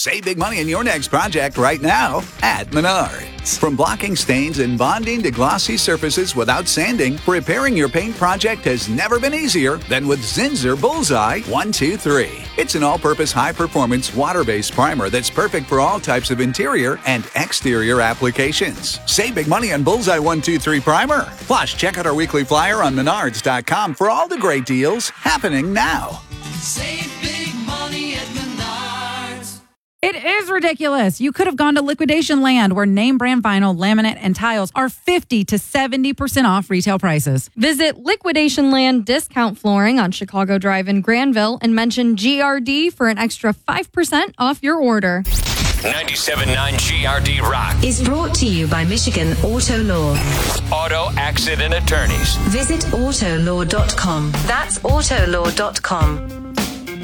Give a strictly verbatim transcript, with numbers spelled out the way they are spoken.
Save big money in your next project right now at Menards. From blocking stains and bonding to glossy surfaces without sanding, repairing your paint project has never been easier than with Zinsser Bullseye one two three. It's an all-purpose high-performance water-based primer that's perfect for all types of interior and exterior applications. Save big money on Bullseye one two three primer. Plus, check out our weekly flyer on menards dot com for all the great deals happening now. Save big money at Menards. It is ridiculous. You could have gone to Liquidation Land, where name brand vinyl, laminate, and tiles are fifty to seventy percent off retail prices. Visit Liquidation Land Discount Flooring on Chicago Drive in Granville and mention G R D for an extra five percent off your order. ninety-seven point nine G R D Rock is brought to you by Michigan Auto Law. Auto Accident Attorneys. Visit auto law dot com. That's auto law dot com.